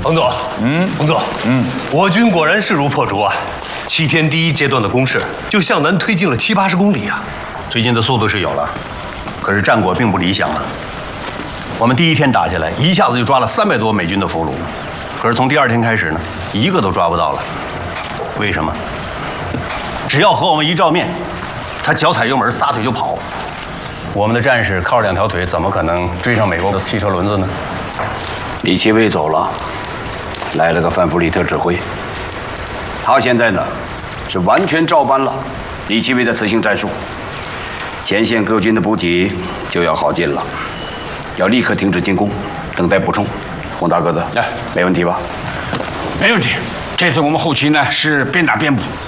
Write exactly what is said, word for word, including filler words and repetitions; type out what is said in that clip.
彭总，嗯，彭总，嗯，我军果然势如破竹啊！七天第一阶段的攻势就向南推进了七八十公里啊！ 最近的速度是有了，可是战果并不理想啊。我们第一天打下来，一下子就抓了三百多美军的俘虏，可是从第二天开始呢，一个都抓不到了。为什么？只要和我们一照面，他脚踩油门，撒腿就跑。我们的战士靠着两条腿，怎么可能追上美国的汽车轮子呢？ 李奇微走了，来了个范弗里特指挥。他现在呢，是完全照搬了李奇微的此行战术。前线各军的补给就要耗尽了，要立刻停止进攻，等待补充。洪大个子，来，没问题吧？ 没问题。这次我们后勤呢是边打边补，